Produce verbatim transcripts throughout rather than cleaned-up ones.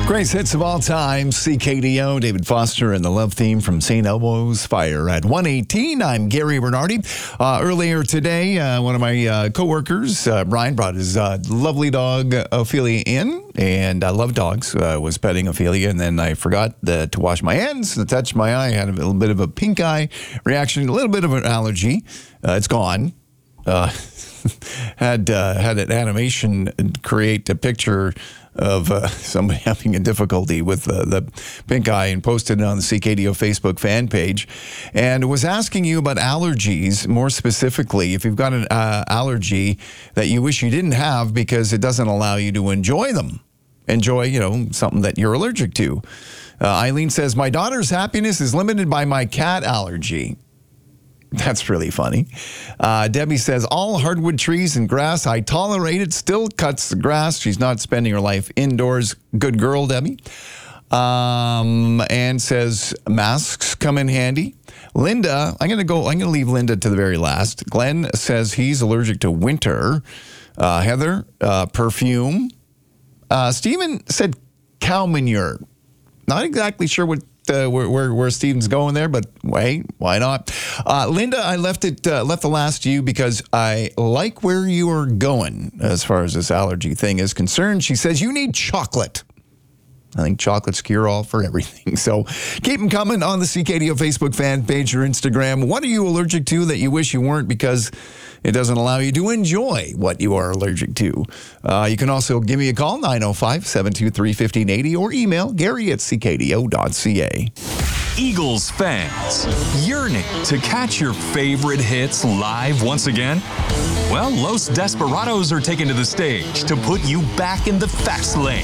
Greatest hits of all time, C K D O, David Foster, and the love theme from Saint Elmo's Fire. At one eighteen, I'm Gary Bernardi. Uh, earlier today, uh, one of my uh, coworkers, uh, Brian, brought his uh, lovely dog, Ophelia, in, and I love dogs. Uh, was petting Ophelia, and then I forgot the, to wash my hands, to touch my eye. I had a little bit of a pink eye reaction, a little bit of an allergy. Uh, it's gone. Uh, had uh, had an animation create a picture of uh, somebody having a difficulty with uh, the pink eye and posted it on the C K D O Facebook fan page, and was asking you about allergies, more specifically, if you've got an uh, allergy that you wish you didn't have because it doesn't allow you to enjoy them. Enjoy, you know, something that you're allergic to. Uh, Eileen says, my daughter's happiness is limited by my cat allergy. That's really funny. Uh, Debbie says, all hardwood trees and grass I tolerate it, still cuts the grass. She's not spending her life indoors. Good girl, Debbie. Um, Anne says, masks come in handy. Linda, I'm going to go, I'm going to leave Linda to the very last. Glenn says he's allergic to winter. Uh, Heather, uh, perfume. Uh, Stephen said cow manure. Not exactly sure what Uh, where, where where Steven's going there, but wait, why not? Uh, Linda, I left it uh, left the last to you because I like where you are going as far as this allergy thing is concerned. She says you need chocolate. I think chocolate's cure-all for everything. So keep them coming on the C K D O Facebook fan page or Instagram. What are you allergic to that you wish you weren't because it doesn't allow you to enjoy what you are allergic to? Uh, you can also give me a call, nine oh five, seven two three, one five eight oh, or email Gary at c k d o dot c a. Eagles fans, yearning to catch your favorite hits live once again? Well, Los Desperados are taken to the stage to put you back in the fast lane.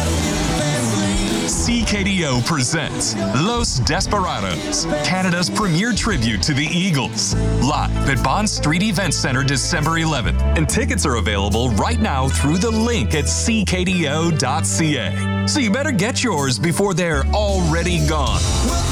C K D O presents Los Desperados, Canada's premier tribute to the Eagles, live at Bond Street Event Center December eleventh. And tickets are available right now through the link at c k d o dot c a. So you better get yours before they're already gone.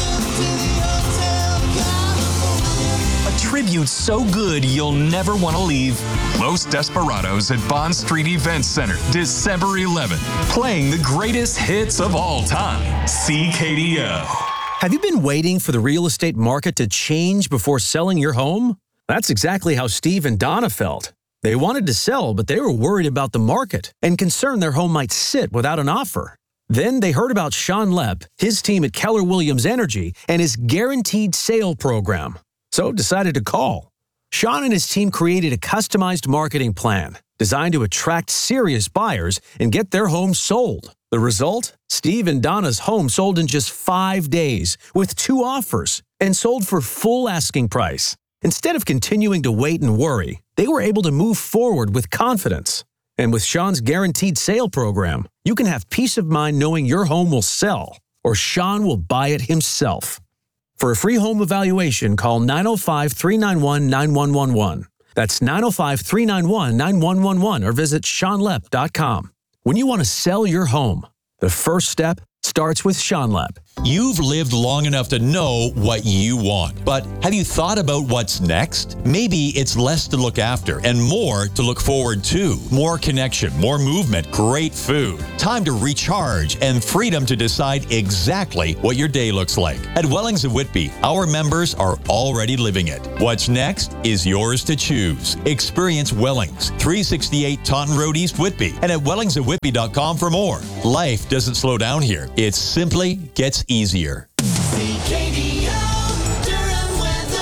A tribute so good you'll never want to leave. Los Desperados at Bond Street Event Center, December eleventh. Playing the greatest hits of all time. C K D O. Have you been waiting for the real estate market to change before selling your home? That's exactly how Steve and Donna felt. They wanted to sell, but they were worried about the market and concerned their home might sit without an offer. Then they heard about Sean Lepp, his team at Keller Williams Energy, and his guaranteed sale program. So decided to call. Sean and his team created a customized marketing plan designed to attract serious buyers and get their home sold. The result? Steve and Donna's home sold in just five days with two offers and sold for full asking price. Instead of continuing to wait and worry, they were able to move forward with confidence. And with Sean's guaranteed sale program, you can have peace of mind knowing your home will sell or Sean will buy it himself. For a free home evaluation, call nine oh five, three nine one, nine one one one. That's nine oh five, three nine one, nine one one one or visit sean lepp dot com. When you want to sell your home, the first step starts with Sean Lepp. You've lived long enough to know what you want, but have you thought about what's next? Maybe it's less to look after and more to look forward to. More connection, more movement, great food, time to recharge, and freedom to decide exactly what your day looks like. At Wellings of Whitby, our members are already living it. What's next is yours to choose. Experience Wellings, three sixty-eight Taunton Road, East Whitby, and at wellings of whitby dot com for more. Life doesn't slow down here. It simply gets easier. C K D O Durham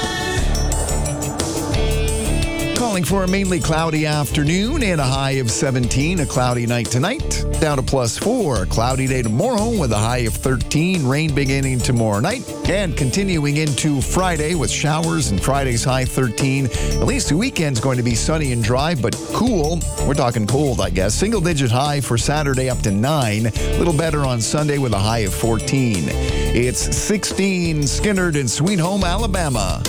weather. Calling for a mainly cloudy afternoon and a high of seventeen. A cloudy night tonight, down to plus four. A cloudy day tomorrow with a high of thirteen. Rain beginning tomorrow night and continuing into Friday with showers and Friday's high thirteen. At least the weekend's going to be sunny and dry, but cool. We're talking cold, I guess. Single digit high for Saturday up to nine. A little better on Sunday with a high of fourteen. It's sixteen, Skinnerd in Sweet Home, Alabama.